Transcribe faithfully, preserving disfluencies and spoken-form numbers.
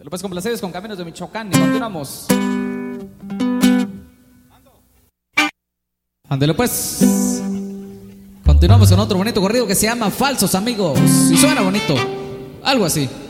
Pues complacidos con Caminos de Michoacán y continuamos. Ándale pues. Continuamos con otro bonito corrido que se llama Falsos Amigos. Y suena bonito. Algo así.